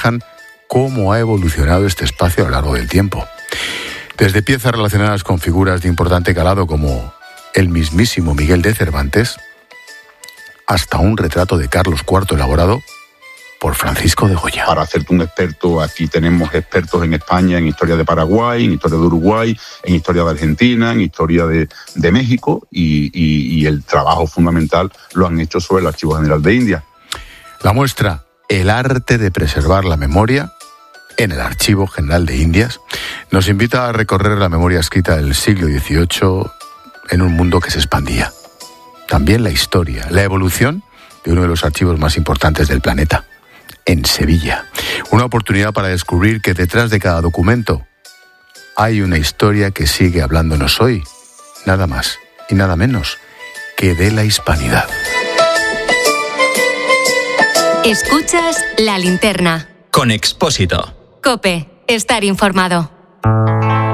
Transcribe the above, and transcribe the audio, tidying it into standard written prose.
reflejan cómo ha evolucionado este espacio a lo largo del tiempo. Desde piezas relacionadas con figuras de importante calado como el mismísimo Miguel de Cervantes, hasta un retrato de Carlos IV elaborado por Francisco de Goya. Para hacerte un experto, aquí tenemos expertos en España en historia de Paraguay, en historia de Uruguay, en historia de Argentina, en historia de México, y el trabajo fundamental lo han hecho sobre el Archivo General de Indias. La muestra El arte de preservar la memoria en el Archivo General de Indias nos invita a recorrer la memoria escrita del siglo XVIII en un mundo que se expandía. También la historia, la evolución de uno de los archivos más importantes del planeta, en Sevilla. Una oportunidad para descubrir que detrás de cada documento hay una historia que sigue hablándonos hoy, nada más y nada menos que de la hispanidad. Escuchas La Linterna. Con Expósito. COPE. Estar informado.